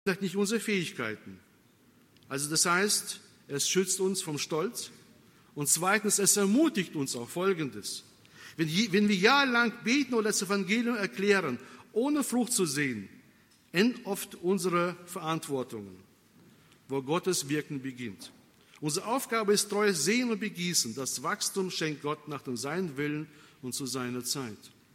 nicht unsere Fähigkeiten. Also das heißt, es schützt uns vom Stolz. Und zweitens, es ermutigt uns auch Folgendes. Wenn wir jahrelang beten oder das Evangelium erklären, ohne Frucht zu sehen, enden oft unsere Verantwortungen, wo Gottes Wirken beginnt. Unsere Aufgabe ist treues Sehen und Begießen. Das Wachstum schenkt Gott nach seinem Willen und zu seiner Zeit.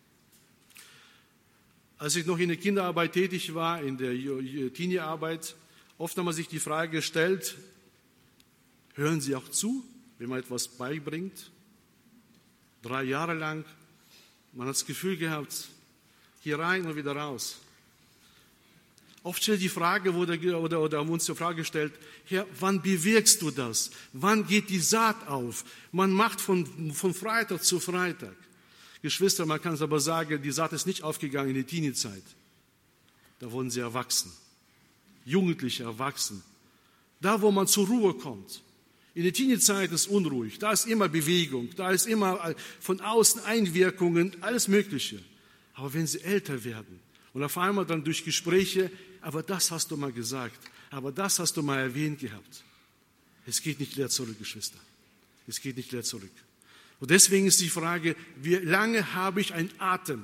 Als ich noch in der Kinderarbeit tätig war, in der Teenie-Arbeit, oft hat man sich die Frage gestellt, hören Sie auch zu, wenn man etwas beibringt? 3 Jahre lang, man hat das Gefühl gehabt, hier rein und wieder raus. Oft stellt die Frage, oder haben uns die Frage gestellt, Herr, wann bewirkst du das? Wann geht die Saat auf? Man macht von Freitag zu Freitag. Geschwister, man kann es aber sagen, die Saat ist nicht aufgegangen in die Teenie-Zeit. Da wurden sie erwachsen, Jugendliche erwachsen. Da, wo man zur Ruhe kommt. In der Teenie-Zeit ist unruhig, da ist immer Bewegung, da ist immer von außen Einwirkungen, alles Mögliche. Aber wenn sie älter werden und auf einmal dann durch Gespräche, aber das hast du mal gesagt, aber das hast du mal erwähnt gehabt. Es geht nicht leer zurück, Geschwister. Es geht nicht leer zurück. Und deswegen ist die Frage, wie lange habe ich einen Atem,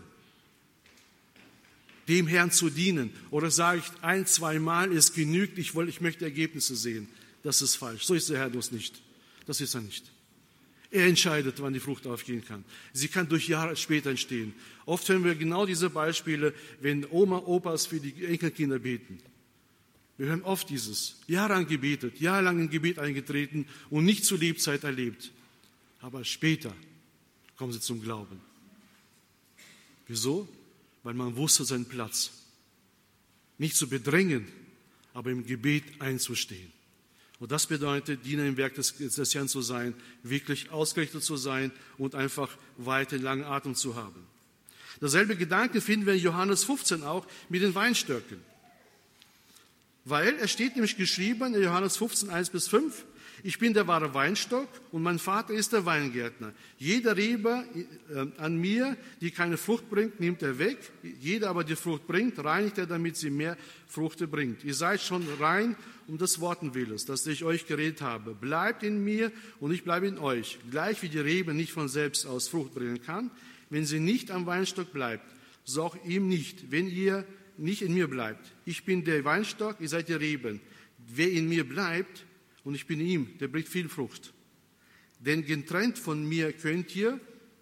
dem Herrn zu dienen? Oder sage ich 1, 2 Mal, es genügt, ich möchte Ergebnisse sehen. Das ist falsch. So ist der Herr das nicht. Das ist er nicht. Er entscheidet, wann die Frucht aufgehen kann. Sie kann durch Jahre später entstehen. Oft hören wir genau diese Beispiele, wenn Opas für die Enkelkinder beten. Wir hören oft dieses, jahrelang gebetet, jahrelang in Gebet eingetreten und nicht zur Lebzeit erlebt. Aber später kommen sie zum Glauben. Wieso? Weil man wusste seinen Platz. Nicht zu bedrängen, aber im Gebet einzustehen. Und das bedeutet, Diener im Werk des Herrn zu sein, wirklich ausgerichtet zu sein und einfach weiter langen Atem zu haben. Dasselbe Gedanke finden wir in Johannes 15 auch mit den Weinstöcken. Weil es steht nämlich geschrieben in Johannes 15, 1-5, ich bin der wahre Weinstock und mein Vater ist der Weingärtner. Jede Rebe an mir, die keine Frucht bringt, nimmt er weg. Jeder aber, die Frucht bringt, reinigt er, damit sie mehr Frucht bringt. Ihr seid schon rein um des Worten Willens, das ich euch geredet habe. Bleibt in mir und ich bleibe in euch. Gleich wie die Rebe nicht von selbst aus Frucht bringen kann, wenn sie nicht am Weinstock bleibt, so auch ihm nicht, wenn ihr nicht in mir bleibt. Ich bin der Weinstock, ihr seid die Reben. Wer in mir bleibt, und ich bin in ihm, der bringt viel Frucht. Denn getrennt von mir könnt ihr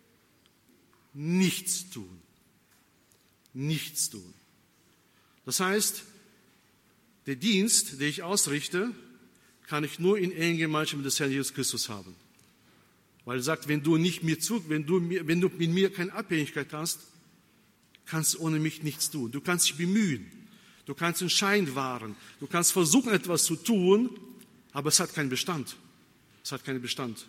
nichts tun. Nichts tun. Das heißt, der Dienst, den ich ausrichte, kann ich nur in engen Gemeinschaft mit des Herrn Jesus Christus haben. Weil er sagt, wenn du mit mir keine Abhängigkeit hast, kannst du ohne mich nichts tun. Du kannst dich bemühen. Du kannst den Schein wahren. Du kannst versuchen, etwas zu tun, aber es hat keinen Bestand. Es hat keinen Bestand.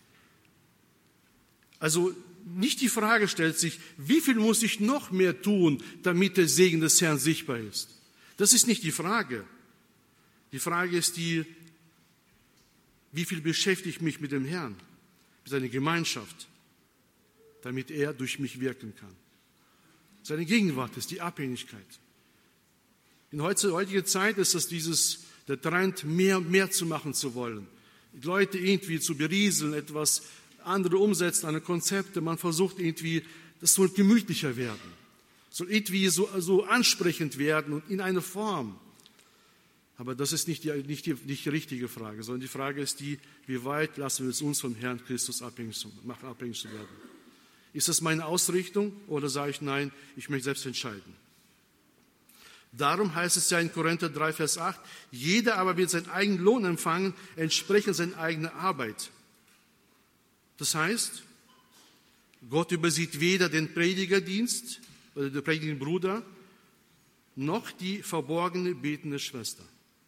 Also nicht die Frage stellt sich, wie viel muss ich noch mehr tun, damit der Segen des Herrn sichtbar ist? Das ist nicht die Frage. Die Frage ist wie viel beschäftige ich mich mit dem Herrn, mit seiner Gemeinschaft, damit er durch mich wirken kann. Seine Gegenwart ist die Abhängigkeit. In heutiger Zeit ist es der Trend, mehr zu machen zu wollen. Die Leute irgendwie zu berieseln, etwas andere umsetzen, eine Konzepte. Man versucht irgendwie, das soll gemütlicher werden. Soll irgendwie so ansprechend werden und in einer Form. Aber das ist nicht die richtige Frage, sondern die Frage ist wie weit lassen wir es uns vom Herrn Christus abhängig zu werden. Ist das meine Ausrichtung oder sage ich, nein, ich möchte selbst entscheiden? Darum heißt es ja in Korinther 3, Vers 8, jeder aber wird seinen eigenen Lohn empfangen, entsprechend seiner eigenen Arbeit. Das heißt, Gott übersieht weder den Predigerdienst oder den predigenden Bruder, noch die verborgene betende Schwester.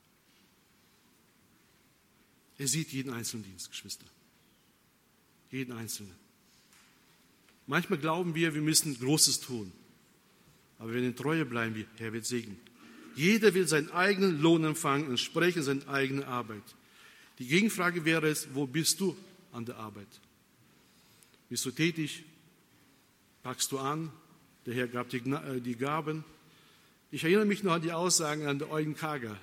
Er sieht jeden einzelnen Dienst, Geschwister. Jeden einzelnen. Manchmal glauben wir müssen Großes tun. Aber wenn wir in Treue bleiben, Herr wird segnen. Jeder will seinen eigenen Lohn empfangen, entsprechend seiner eigenen Arbeit. Die Gegenfrage wäre es, wo bist du an der Arbeit? Bist du tätig? Packst du an? Der Herr gab dir die Gaben. Ich erinnere mich noch an die Aussagen an Eugen Kager.